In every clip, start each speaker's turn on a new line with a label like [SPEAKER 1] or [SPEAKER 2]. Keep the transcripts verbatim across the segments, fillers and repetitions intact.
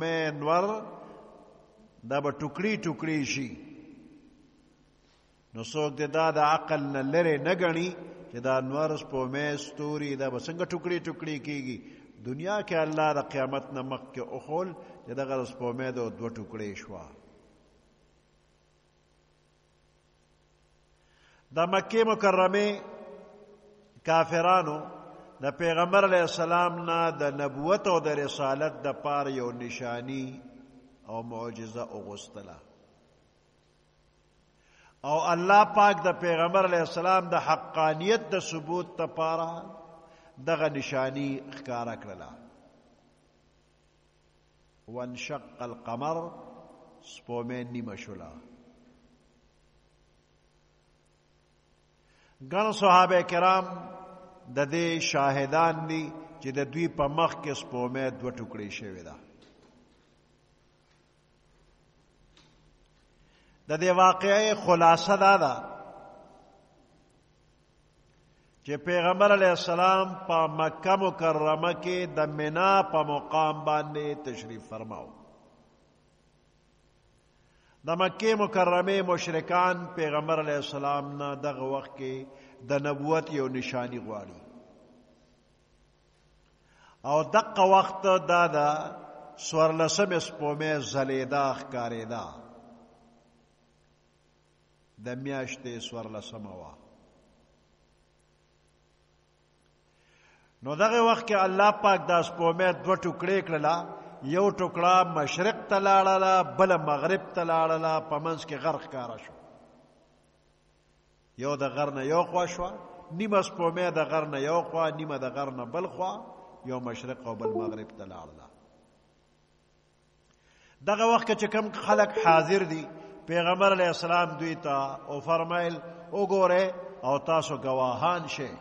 [SPEAKER 1] نور دا به ټوکړي ټوکړي شي. نو څوک د دا د عقل نه لرې نه ګڼي چې دا نور سپومې ستوري دا به څنګه ټوکړي ټوکړي کېږي. دنیا کې الله د قیامت نه مخکې اخول چې دغه سپومې د دوه ټوکړې شوه. د مکې مکرمې کافرانو د پیغمبر علیه السلام نه د نبوت او د رسالت د پاره یو نشانی او معجزه اغوستله، او الله پاک د پیغمبر علیه السلام د حقانیت د ثبوت لپاره دغه نشانی ښکاره کړله. وانشق القمر، سپومې نیمه شوله. ګڼ صحابه کرام د دې شاهدان دي چې د دوی په مخ کې سپومې دوه ټوکړې شوې ده. د دې واقعې خلاصه دا ده چې پیغمبر علیه السلام په مکه مکرمه کې د منا په مقام باندې تشریف فرماو. د مکې مکرمه مشرکان پیغمبر علیه السلام نه دغه وخت کې د نبوت یو نشانی غواړي، او دغه وخت دا د څوارلسمې سپومې ځلېده ښکارېده، د میاشتې څوارلسمه وه. نو دغه وخت کې الله پاک دا سپومې دوه ټوکړې کړله، یو ټوکړه مشرق ته لاړله، بله مغرب ته لاړله، په منځ کې غر ښکاره شو. یو د غر نه یو خوا شوه، نیمه سپومې د غر نه یو خوا، نیمه د غر نه بل خوا، یو مشرق او بل مغرب ته لاړله. دغه وخت کې چې کوم خلک حاضر دي پیغمبر علیه السلام دوی ته او فرمایل وګورئ او تاسو گواهان شئ.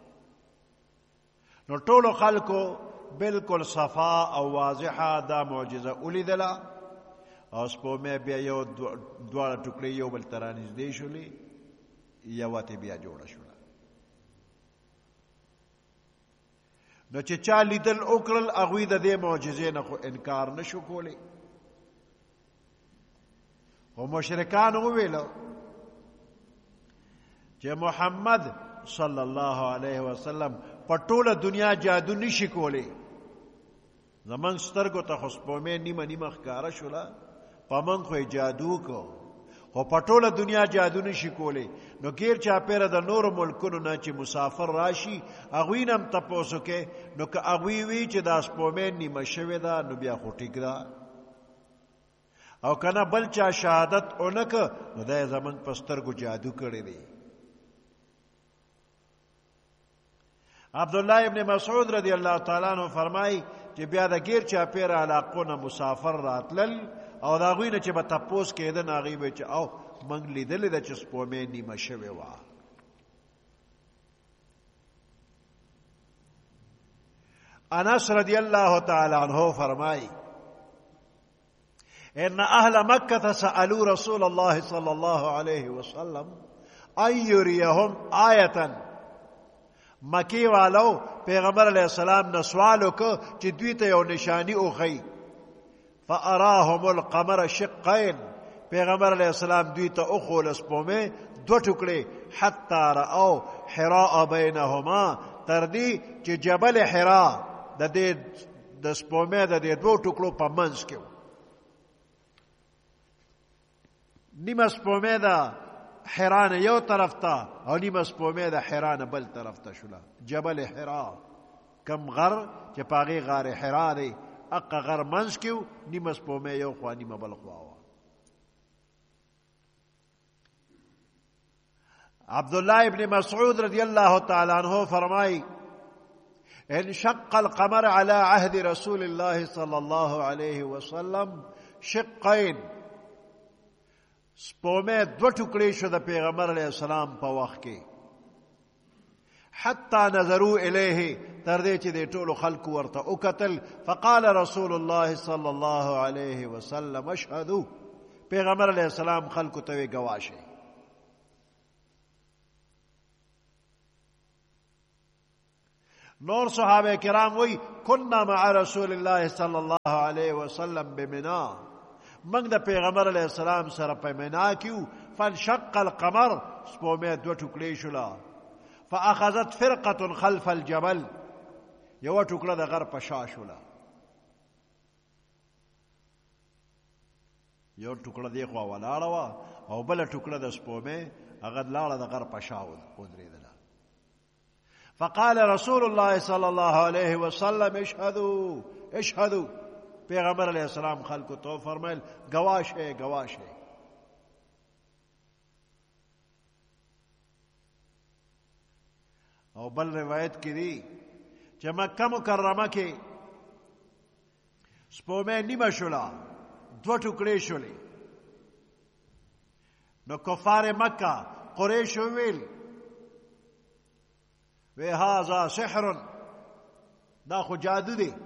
[SPEAKER 1] نو ټولو خلکو بالکل صفا او واضحه دا معجزه ولیدله، او سپومې بیا یو دواړه ټوکړې یو بل ته رانږدې شولې، یوه تې بیا جوړه شوله. نو چې چا لیدل وکړل هغوی د دې معجزې نه خو انکار نشو کولی. خو مشرکان وویلو چې محمد صلی الله علیه وسلم په ټوله دنیا جادو نشي کولی. زمونږ سترګو ته خو سپومې نیمه نیمه ښکاره شوله، په موږ خو یې جادو کو، خو په ټوله دنیا جادو نشي کولی. نو غیر چاپیره د نورو ملکونو نه چې مسافر راشي هغوی نه هم تپوس وکړې، نو که هغوی وي چې دا سپومې نیمه شوې ده نو بیا خو ټیک ده، او که نه بل چا شهادت ونه که نو دا یې زمونږ په سترګو جادو کړی دی. عبدالله ابن مسعود رضی الله تعالی عنہ فرمای چې بیا د غیر چاپیره علاقو نه مسافر راتلل، او د هغوی نه چې به تپوس کېده نو هغوی به چې او موږ لیدلې ده چې سپومې نیمه شوې وه. انس رضی الله تعالی عنہ فرمای ان اهل مکه سألوا رسول الله صلی الله علیه وسلم ان یریهم آیة. مکی والو پیغمبر علیہ السلام نه سوال وکړ چې دوی ته یو نشانی وښیي. فاراهم القمر شقین، پیغمبر علیہ السلام دوی ته وښوله سپومې دوه ټوکړې، حتی رأوا حراء بینهما، تر دې چې جبل حرا د دې د سپومې د دې دوه ټوکړو په منځ کې و. نیمه سپومې ده حرا نه یو طرف ته، او نیمه سپومې د حرا نه بل طرف ته شوله. جبل حرا، کم غر چې په هغې غار حرا دی، اقا غر منځ کې و، نیمه سپومې یو خوا نیمه بل خوا وه. عبدالله ابن مسعود رضی الله تعالی عنہ فرمای انشق القمر على عهد رسول الله صلی الله علیه وسلم شقین. سپومې دوه ټوکړې شو د پیغمبر علیه السلام په وخت کې، حتی نظروا الیه، تر دې چې د ټولو خلکو ورته وکتل. فقال رسول الله صلی الله علیه وسلم اشهدوا، پیغمبر علیه السلام خلکو ته وی ګواه شئ. نور صحابه کرام وی كنا مع رسول الله صلی الله علیه وسلم بمنا، منگ دا پیغمبر علیہ السلام سر پا منا کیو، فانشق القمر، سپومه دو ٹکڑی شلا، فاخذت فرقة خلف الجبل، یو ٹکڑا دا غر پشا شلا، یو ټوکړه دی خوا ولاړه وه او بله ټوکړه د سپومې هغه لاړه د غر په شا ودرېدله. فقال رسول الله صلی الله علیه وسلم اشهدوا اشهدوا، پیغمبر علیہ السلام خلکو ته فرمایل ګواه شئ ګواه شئ. او بل روایت کې دی چې مکه مکرمه کې سپومې نیمه شوله، دو ټوکړې شولې. نو کفار مکه قریش ویل وی هذا سحر، دا خو جادو دی.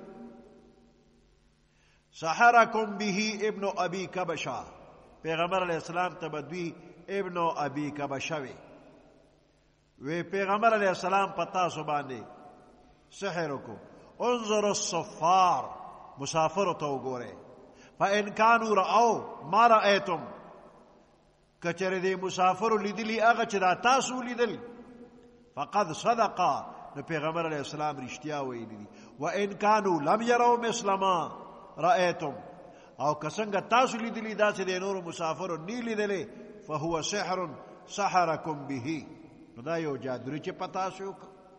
[SPEAKER 1] سحرکم به ابن ابي کبشا، پیغمبر علیہ السلام ته بدوی ابن ابي کبشا وی وی پیغمبر علیہ السلام پتا سو باندې سحر کو. انظر الصفار، مسافر ته وګوره، فإن كانوا رأوا ما رأيتم، کچره دی مسافر لیدلی هغه چې دا تاسو لیدل، فقد صدقا، نو پیغمبر علیہ السلام رښتیا ویلي دي. وإن كانوا لم يروا مثل ما رأيتم، او کسنګ تاسو لیدلی داسې د نور مسافر نه لیدلې، فهو سحر سحركم به، نو دا یو جادو چې پتا شو.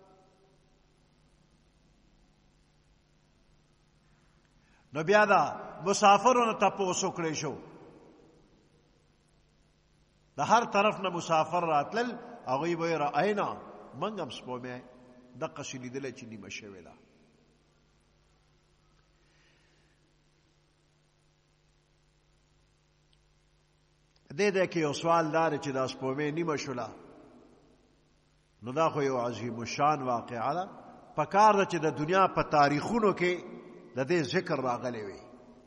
[SPEAKER 1] نو بیا دا مسافرونو تپوس وکړی شو، د هر طرف نه مسافر راتلل، هغوی به یې رأینا، موږ هم سپومې دقسې لیدلی چې نیمه شوې ده. دې دی کې یو سوال دا دی چې دا سپومې نیمه شوله، نو دا خو یو عظیم الشان واقعه ده. پکار ده چې د دنیا په تاریخونو کې د دې ذکر راغلی وي،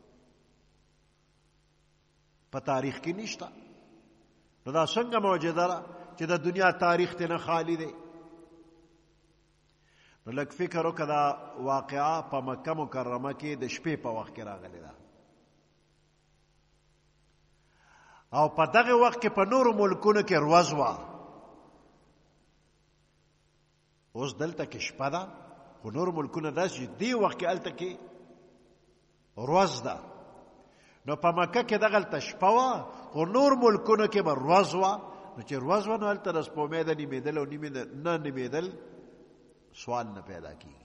[SPEAKER 1] په تاریخ کې نشته. نو دا څنګه معجزه ده چې د دنیا تاریخ ته نه خالی دی. نو لږ فکر وکړه، دا واقعه په مکه مکرمه کې د شپې په وخت کې راغلی ده، او په دغه وخت کې په نورو ملکونو کې ورځ وه. اوس دلته کې شپه ده، خو نور ملکونه داسې چې دې وخت کې هلته کې ورځ ده. نو په مکه کې دغلته شپه وه، خو نور ملکونو کې به ورځ وه. نو چې ورځ وه، نو هلته د سپومې د نیمېدل او نه نیمېدل سوال نه پیدا کېږي،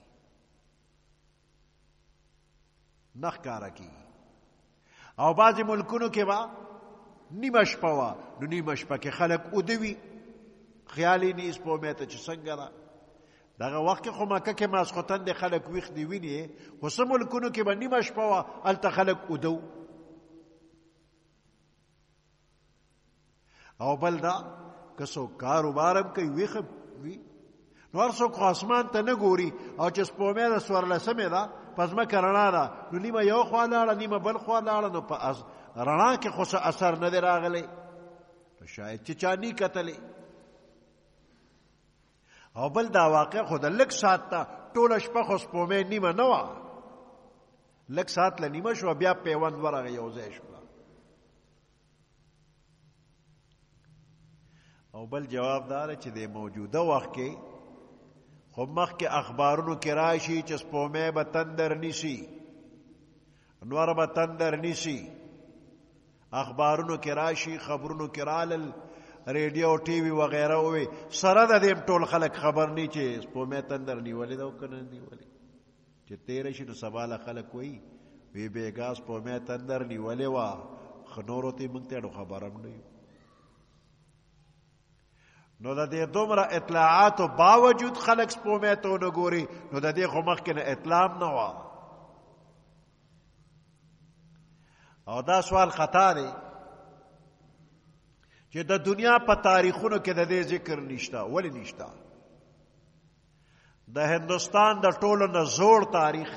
[SPEAKER 1] نه ښکاره کېږي. او بعضې ملکونو کې به نیمه شپه وه، نو نیمه شپه کې خلک اوده وي، خیال یې نه سپومې ته چې څنګه ده. دغه وخت کې خو مکه کې ماسخوتن د خلک ویښ دي ویني، خو څه ملکونو کې به نیمه شپه وه، هلته خلک اوده و. او بل دا که څوک کاروبار هم کوي ویښ وي، نو هر څوک خو اسمان ته نه ګوري، او چې سپومې د څوارلسمې ده، په ځمکه رڼا ده، نو نیمه یو خوا لاړه نیمه بل خوا لاړه، نو په رڼا کې خو څه اثر نه دی راغلی، نو شاید چې چا نی کتلی. او بل دا واقع خو د لږ ساعت ته ټوله شپه خو سپومې نیمه نه وه، لږ ساعت له نیمه شوه، بیا پیوند ورغه یو ځای شوه. او بل جواب دا دی چې د موجوده وخت کې خو مخکې اخبارونو کې راشي چې سپومې به تندر نیسي، نور به تندر نیسي، اخبارونو کې راشي، خبرونو کې رالل، ریډیو ټي وي وغیره وي، سره د دې ټول خلک خبر نه چې سپومې تندر نیولې ده او که نه نیولې. چې تېره شي نو سبا له خلک وایي وی بېګا سپومې تندر نیولې وه، ښه نورو ته یې موږ ته خبر هم نه یو. نو د دې دومره اطلاعاتو باوجود خلک سپومې ته ونه ګوري، نو د دې خو مخکې نه اطلاع هم نه وه. او دا سوال خطا دی چې د دنیا په تاریخونو کې د دې ذکر نشته. ولې نشته؟ د هندوستان د ټولو نه زوړ تاریخ،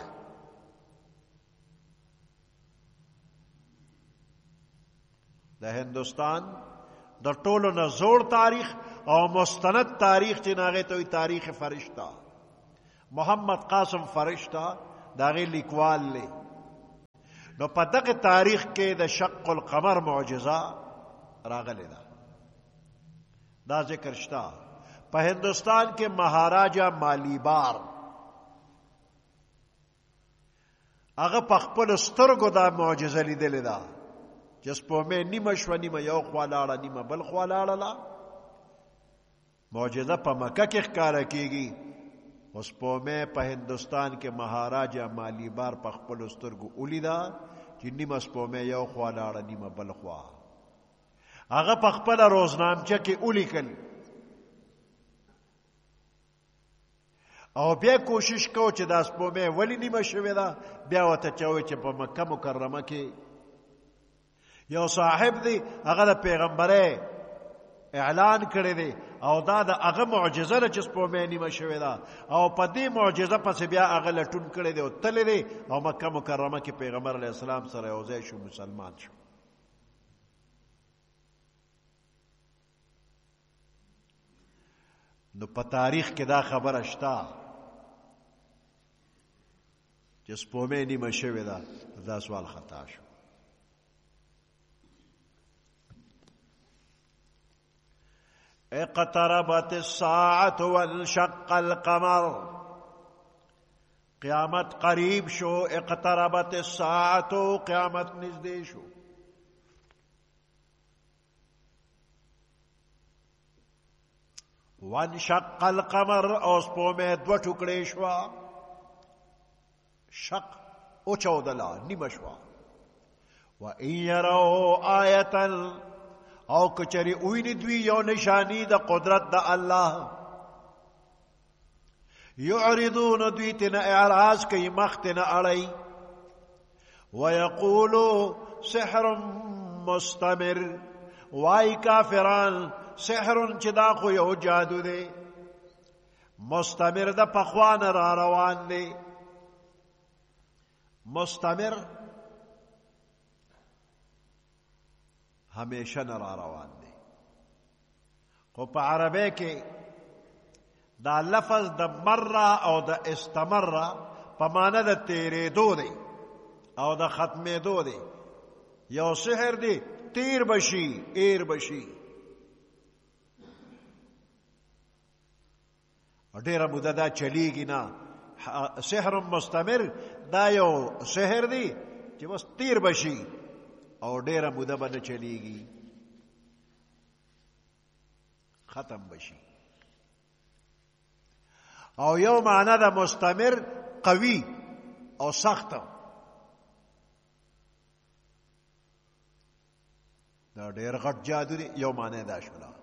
[SPEAKER 1] د هندوستان د ټولو نه زوړ تاریخ او مستند تاریخ چې هغې ته وایي تاریخ فرشته، محمد قاسم فرشتہ داغه لیکوال لی. نو په دغه تاریخ کې د شق القمر معجزه راغلی ده. دا ذکر شته. په هندوستان کې مہاراجا مالیبار هغه په خپل سترګو دا معجزه لیدلې ده چې سپومې نیمه شوه نیمه یو خوا لاړه نیمه بل خوا لاړله. معجزه په مکه کې ښکاره کېږي، خو سپومې په هندوستان کې مہاراجا مالیبار په خپلو سترګو ولیده چې نیمه سپومې یو خوا لاړه نیمه بل خوا. هغه په خپله روزنامچه کې ولیکل او بیا کوشش کو چې دا سپومې ولې نیمه شوې ده. بیا ورته چوي چې په مکه مکرمه کې یو صاحب دی هغه د پیغمبرۍ اعلان کړی دی او دا د هغه معجزه ده چې سپومې نیمه شوې ده او په دې معجزه پسې بیا هغه لټون کړی دی او تللی دی او مکه مکرمه کې پیغمبر علیه السلام سره یو ځای شو، مسلمان شو. نو په تاریخ کې دا خبره شته چې سپومې نیمه شوې ده. دا سوال خطا شو. اقتربت الساعة وانشق القمر، قیامت قریب شو. اقتربت الساعة، قیامت نزدې شو. وانشق القمر، او سپومې دوه ټوکړې شوه. شق اوچودله، نیمه شوه. وان یروا آیة، او کچری اوینی دوی یو نشانی د قدرت د الله، یعرضون، دوی تینا اعراض کئی مخ تینا اڑی. ویقولو سحر مستمر، وائی کافران سحر چی دا خو یو جادو دے، مستمر دا پخوان را روان دے. مستمر همیشه نرا روان دی. خو په عربی کې دا لفظ د مره او د استمره په معنی د تیرېدو دی او د ختمېدو دی. یو سحر دی تیر بشي ایر بشي. ډېره موده دا چلیږي نه. سحر مستمر دا یو سحر دی چې بس تیر بشي او ډیره موده به نه چلیږي، ختم بشي. او یو معنی د مستمر قوي او سخت. دا ډیر غټ جادو دی. یو معنی دا شولا.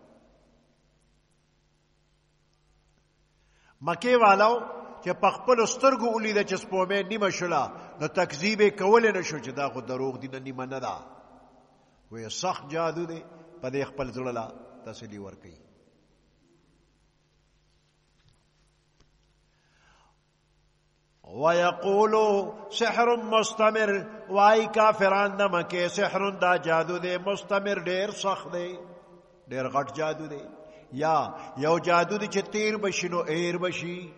[SPEAKER 1] مکې والو چې په خپلو سترګو ولیده چې سپومې نیمه شوله، نو تکذیب یې کولی نه شو چې دا خو دروغ دي، نه نیمه نه ده. وی سخت جادو دی. په دې خپل زړه له تسلي ورکوي. ویقولو سحر مستمر، وائی کافران د مکې سحر دا جادو دی مستمر، ډیر سخت دی، ډیر غټ جادو دی. یا یو جادو دی چې تیر بشي نو ایر بشي.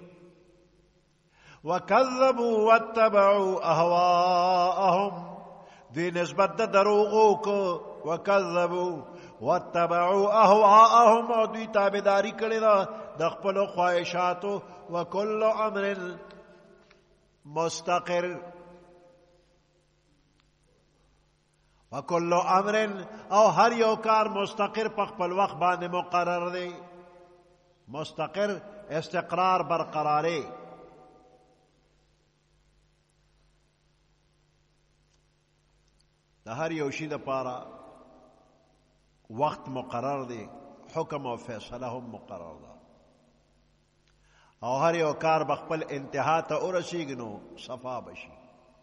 [SPEAKER 1] وکذبوا واتبعوا اهواءهم، دی نسبت د دروغو کو. وکذبوا واتبعوا اهواءهم، او دوی تابعداري کړې ده د خپلو خواهشاتو. وکل امر مستقر، وکل امر، او هر یو کار مستقر په خپل وخت باندې مقرر دی. مستقر استقرار برقراری. د هر یو شي دپاره وخت مقرر دی، حکم او فیصله هم مقرر ده. او هر یو کار به خپل انتها ته ورسیږي نو صفا بشي.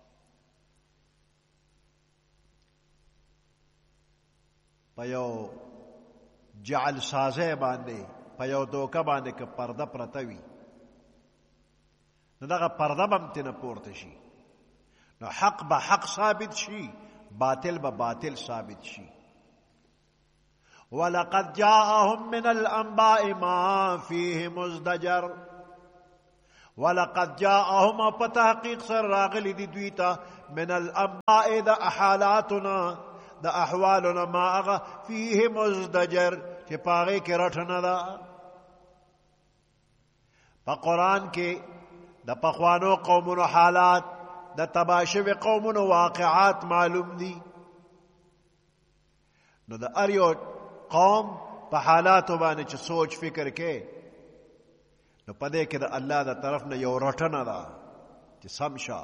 [SPEAKER 1] په یو جعل سازی باندې، په یو دوکه باندې که پرده پرته وي نو دغه پرده به هم ترنه پورته شي، نو حق به حق ثابت شي، باطل به باطل ثابت شي. ولقد جاءهم من الانباء ما فيه مزدجر، ولقد جاءهم او په تحقیق سر راغلی دی دوی ته من الانباء د احالاتنا د احوالنا ما هغه فيه مزدجر چې پاغې کې رټنه ده. په قرآن کې د پخوانو قومونو حالات د تباه شوي قومونو واقعات معلوم دي. نو د هر یو قوم په حالاتو باندې چې سوچ فکر کې نو په دې کې د الله د طرف نه یو رټنه ده چې سم شه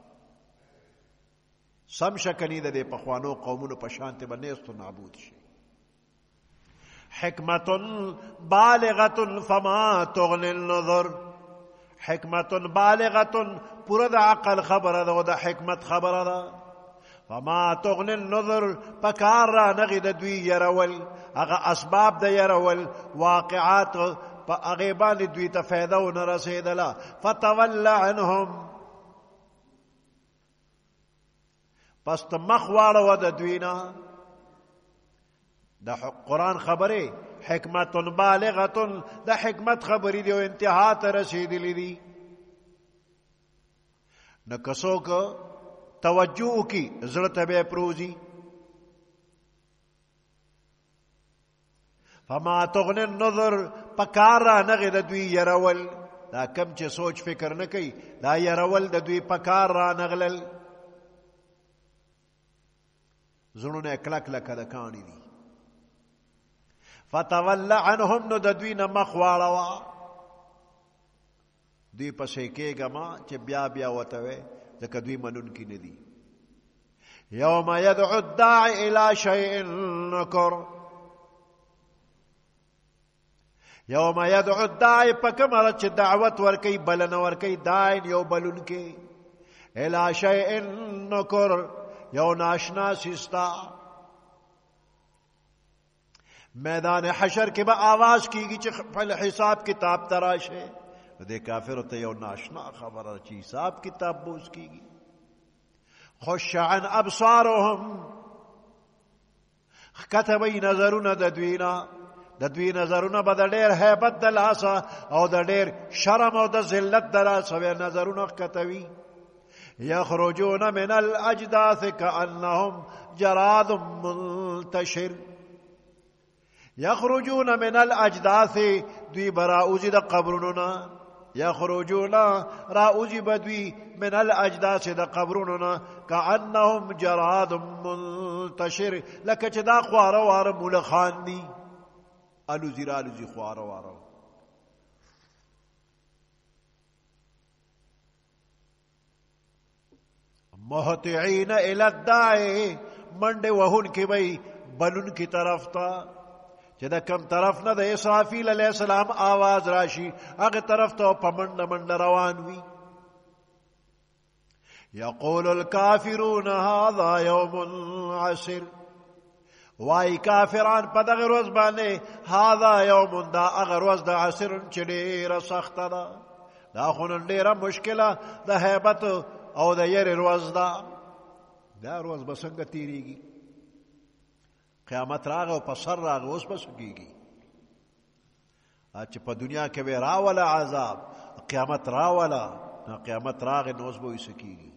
[SPEAKER 1] سم شه کني د دې پخوانو قومونو په شانتې به نیست و نابود شي. حکمت بالغة فما تغني النظر. حکمت بالغة پوره د عقل خبره ده او د حکمت خبره ده. فما تغني النظر پکار را نغی د دوی يرول هغه اسباب د يرول واقعات په هغې باندې دوی ته فایده ونه رسېدله. فتول عنهم پس ته مخ واړوه د دوی نه. د قرآن خبرې حکمت بالغة د حکمت خبرې دی او انتها ته رسېدلې دي. نو که څوک توجه وکړي زړه ته به یې پروزي. فما تغني النظر پکار را نغې د دوی یرول. دا کم چې سوچ فکر نه کوي دا یرول د دوی پکار را نغلل. زړونه کلک لکه د کاڼي دي. فتول عنهم نو د دوی نه مخ واړوه. دوی پسې کېږه ما چې بیا بیا ورته وی ځکه دوی منونکي نه دي. یوم یدعو الداعی الی شیء نکر. یوم یدعو الداعی په کومه ورځ چې دعوت ورکوي بلنه ورکوي داعین یو بلونکی الی شیء نکر یو ناشنا سیستا. میدان حشر کې به آواز کیږي چې خپل حساب کتاب تراشه. دې کافر ته یو ناشنا خبره چې حساب کتاب بوز کیږي. خش عن ابصارهم خکتوی نظرونه د دوینا د دوی نظرونه به د ډېر هیبت د لاسه او د ډېر شرم او د ذلت د لاسه نظرونه خکتوي. یخرجون من الاجداث كأنهم جراد منتشر. یخرجون من الاجداث دوی براوزی د قبرونو نه. یخرجون راوزی بدوی من الاجداث د قبرونو نه كأنهم جراد منتشر لکه چې دا خواره واره مولخان دي. الوزی را الوزی خواره واره. مهطعین الی الداعی منډه وهون کې وي بلون کی طرف ته چې د کم طرف نه د اسرافیل علیه السلام آواز راشي هغه طرف ته په منډه منډه روان وي. یقول الکافرون هذا یوم عسر. وای کافران په دغه ورځ باندې هذا یوم دا هغه ورځ د عسر چې ډېره سخته ده. دا خو نن ډېره مشکله د هیبت او د یری ورځ ده. دا ورځ به څنګه تېرېږي؟ قیامت راغی او په سر راغی اوس به څه کېږي؟ چې په دنیا کې به راوله عذاب قیامت راوله قیامت راغی نو اوس به وایي څه کېږي؟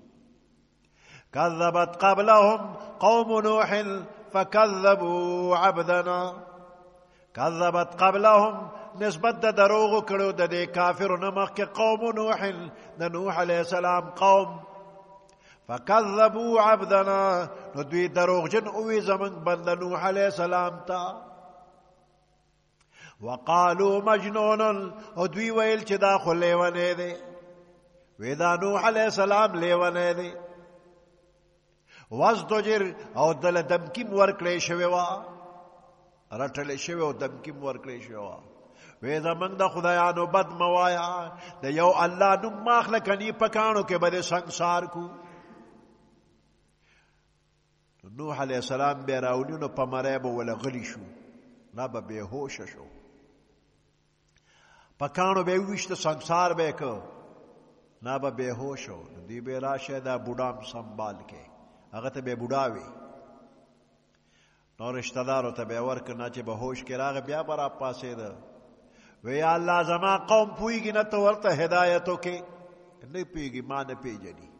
[SPEAKER 1] کذبت قبلهم قوم نوح فکذبوا عبدنا. کذبت قبلهم نسبت د دروغو کړو د دې کافرو نه مخکې قوم نوح د نوح علیه السلام قوم. فکذبوا عبدنا نو دوی دروغجن اوی زمنګ بند نوح علیه السلام ته. وقالوا مجنون او دوی ویل چې دا خو لیونی دی. وی دا نوح علیه السلام لیونی دی. وازدجر او دل دمکیم ورکړی شوی وه رټلی شوی او دمکیم ورکړی شوی وه. وی زمنګ د خدایانو بد موایا د یو الله نوم ماخله کني په کاڼو کې به دې سنګسار کو. نوح علیه السلام بیا راولي نو په مری به وله غلی شو لا به بېهوشه شو. په کاڼو به یې وویشته سنګسار به یې که لا به بېهوش و. نو دوی به راشه دا بوډام سنبال کې هغه ته به بوډا وي. نو رشته دارو ته به یې ورکړه نه چې به هوش کې راغی بیا به راپاڅېده. وی یا الله زما قوم پویږي نه ته ورته هدایت وکې نه پیږي ما نه پیژني